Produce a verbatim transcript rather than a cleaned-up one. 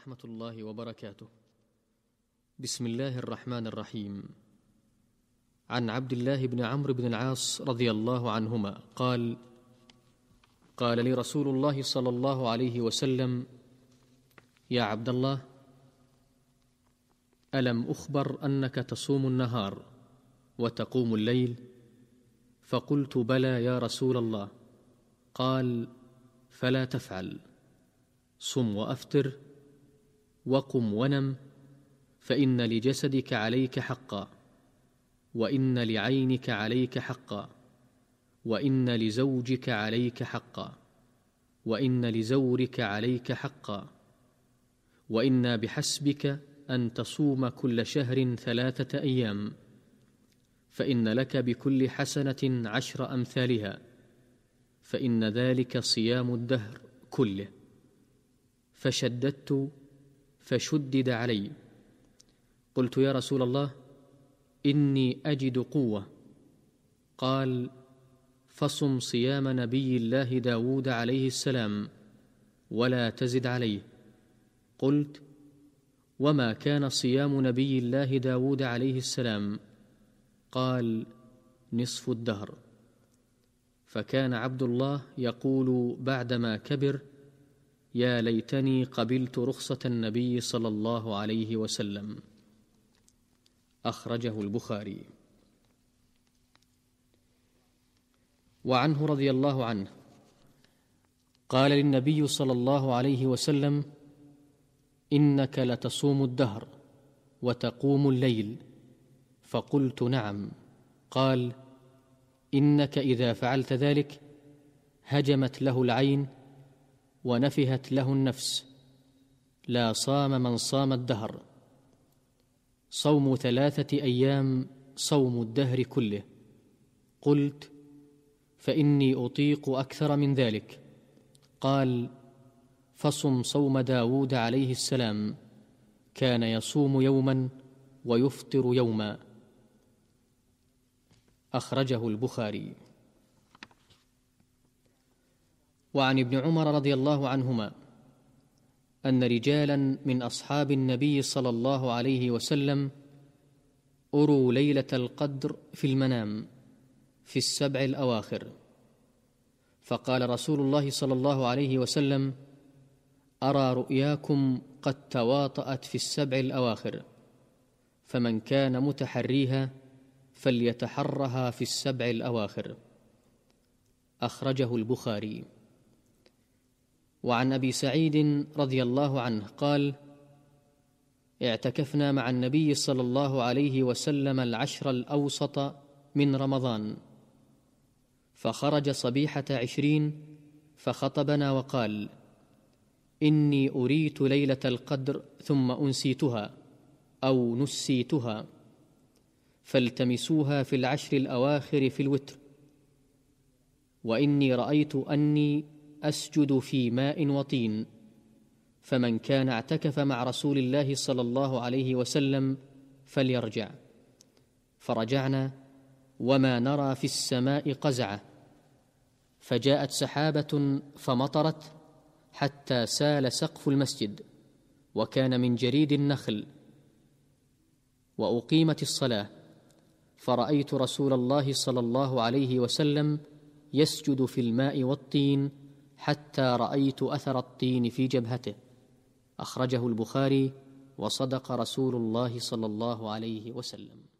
ورحمة الله وبركاته. بسم الله الرحمن الرحيم. عن عبد الله بن عمرو بن العاص رضي الله عنهما قال: قال لي رسول الله صلى الله عليه وسلم: يا عبد الله، ألم أخبر أنك تصوم النهار وتقوم الليل؟ فقلت: بلى يا رسول الله. قال: فلا تفعل، صم وأفطر، وقم ونم، فإن لجسدك عليك حقا، وإن لعينك عليك حقا، وإن لزوجك عليك حقا، وإن لزورك عليك حقا، وإن بحسبك أن تصوم كل شهر ثلاثة أيام، فإن لك بكل حسنة عشر أمثالها، فإن ذلك صيام الدهر كله. فشددت فشدد علي. قلت: يا رسول الله، إني أجد قوة. قال: فصم صيام نبي الله داود عليه السلام ولا تزد عليه. قلت: وما كان صيام نبي الله داود عليه السلام؟ قال: نصف الدهر. فكان عبد الله يقول بعدما كبر: يا ليتني قبلت رخصة النبي صلى الله عليه وسلم. أخرجه البخاري. وعنه رضي الله عنه قال للنبي صلى الله عليه وسلم: إنك لتصوم الدهر وتقوم الليل. فقلت: نعم. قال: إنك إذا فعلت ذلك هجمت له العين ونفهت له النفس. لا صام من صام الدهر. صوم ثلاثة أيام صوم الدهر كله. قلت: فإني أطيق أكثر من ذلك. قال: فصم صوم داود عليه السلام، كان يصوم يوما ويفطر يوما. أخرجه البخاري. وعن ابن عمر رضي الله عنهما أن رجالا من أصحاب النبي صلى الله عليه وسلم أروا ليلة القدر في المنام في السبع الأواخر، فقال رسول الله صلى الله عليه وسلم: أرى رؤياكم قد تواطأت في السبع الأواخر، فمن كان متحريها فليتحرها في السبع الأواخر. أخرجه البخاري. وعن أبي سعيد رضي الله عنه قال: اعتكفنا مع النبي صلى الله عليه وسلم العشر الأوسط من رمضان، فخرج صبيحة عشرين فخطبنا وقال: إني أريت ليلة القدر ثم أنسيتها أو نسيتها، فالتمسوها في العشر الأواخر في الوتر، وإني رأيت أني أسجد في ماء وطين، فمن كان اعتكف مع رسول الله صلى الله عليه وسلم فليرجع. فرجعنا وما نرى في السماء قزعة، فجاءت سحابة فمطرت حتى سال سقف المسجد، وكان من جريد النخل، وأقيمت الصلاة، فرأيت رسول الله صلى الله عليه وسلم يسجد في الماء والطين حتى رأيت أثر الطين في جبهته. أخرجه البخاري. وصدق رسول الله صلى الله عليه وسلم.